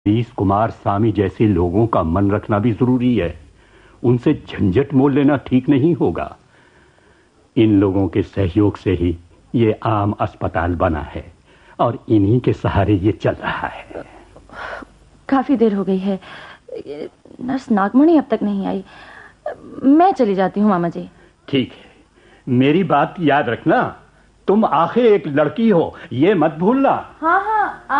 नीतीश कुमार स्वामी जैसे लोगों का मन रखना भी जरूरी है। उनसे झंझट मोल लेना ठीक नहीं होगा। इन लोगों के सहयोग से ही ये आम अस्पताल बना है और इन्हीं के सहारे ये चल रहा है। काफी देर हो गई है, नर्स नागमणि अब तक नहीं आई। मैं चली जाती हूँ मामा जी। ठीक है, मेरी बात याद रखना, तुम आखिर एक लड़की हो, ये मत भूलना। हाँ हाँ।